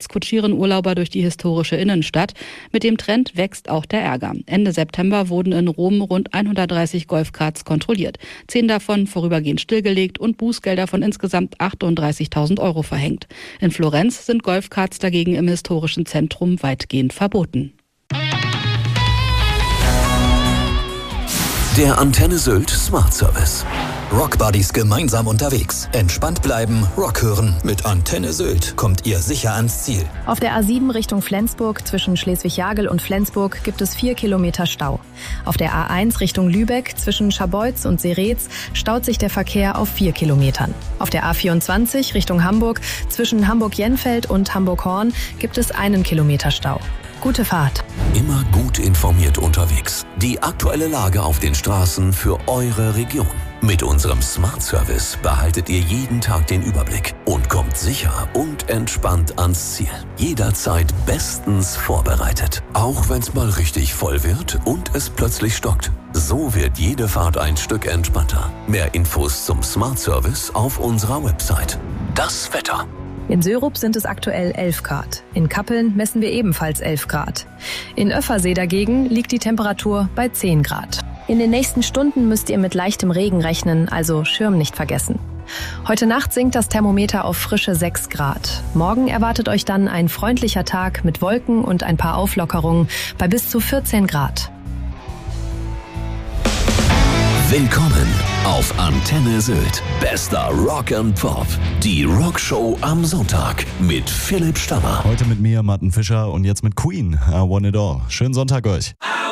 kutschieren Urlauber durch die historische Innenstadt. Mit dem Trend wächst auch der Ärger. Ende September wurden in Rom rund 130 Golfkarts kontrolliert. 10 davon vorübergehend stillgelegt und Bußgelder von insgesamt 38.000 Euro verhängt. In Florenz sind Golfkarts dagegen im historischen Zentrum weitgehend verboten. Der Antenne Sylt Smart Service. Rockbuddies gemeinsam unterwegs. Entspannt bleiben, Rock hören. Mit Antenne Sylt kommt ihr sicher ans Ziel. Auf der A7 Richtung Flensburg zwischen Schleswig-Jagel und Flensburg gibt es 4 Kilometer Stau. Auf der A1 Richtung Lübeck zwischen Scharbeutz und Seretz staut sich der Verkehr auf 4 Kilometern. Auf der A24 Richtung Hamburg zwischen Hamburg-Jenfeld und Hamburg-Horn gibt es 1 Kilometer Stau. Gute Fahrt. Immer gut informiert unterwegs. Die aktuelle Lage auf den Straßen für eure Region. Mit unserem Smart Service behaltet ihr jeden Tag den Überblick und kommt sicher und entspannt ans Ziel. Jederzeit bestens vorbereitet. Auch wenn es mal richtig voll wird und es plötzlich stockt. So wird jede Fahrt ein Stück entspannter. Mehr Infos zum Smart Service auf unserer Website. Das Wetter. In Sörup sind es aktuell 11 Grad. In Kappeln messen wir ebenfalls 11 Grad. In Öffersee dagegen liegt die Temperatur bei 10 Grad. In den nächsten Stunden müsst ihr mit leichtem Regen rechnen, also Schirm nicht vergessen. Heute Nacht sinkt das Thermometer auf frische 6 Grad. Morgen erwartet euch dann ein freundlicher Tag mit Wolken und ein paar Auflockerungen bei bis zu 14 Grad. Willkommen auf Antenne Sylt. Bester Rock and Pop. Die Rockshow am Sonntag mit Philipp Stammer. Heute mit mir, Martin Fischer, und jetzt mit Queen. I Want It All. Schönen Sonntag euch.